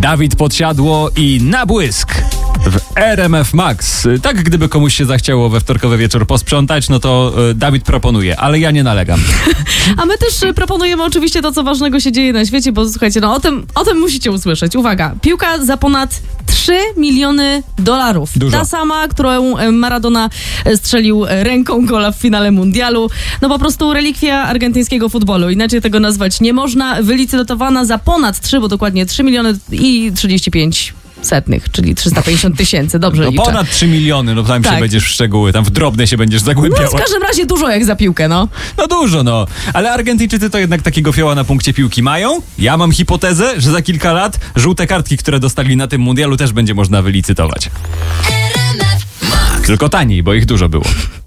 Dawid Podsiadło i Na błysk w RMF Max. Tak, gdyby komuś się zachciało we wtorkowy wieczór posprzątać, no to Dawid proponuje, ale ja nie nalegam. A my też proponujemy oczywiście to, co ważnego się dzieje na świecie, bo słuchajcie, no o tym musicie usłyszeć. Uwaga, piłka za ponad 3 miliony dolarów. Dużo. Ta sama, którą Maradona strzelił ręką gola w finale mundialu. No po prostu relikwia argentyńskiego futbolu. Inaczej tego nazwać nie można. Wylicytowana za ponad 3, bo dokładnie 3 miliony i 35 setnych, czyli 350 tysięcy. Dobrze No liczę. ponad 3 miliony, no tam Tak. się będziesz w szczegóły, tam w drobne się będziesz No zagłębiała. w każdym razie dużo jak za piłkę, no. No dużo, no. Ale Argentyńczycy to jednak takiego fioła na punkcie piłki mają. Ja mam hipotezę, że za kilka lat żółte kartki, które dostali na tym mundialu, też będzie można wylicytować. Tylko taniej, bo ich dużo było.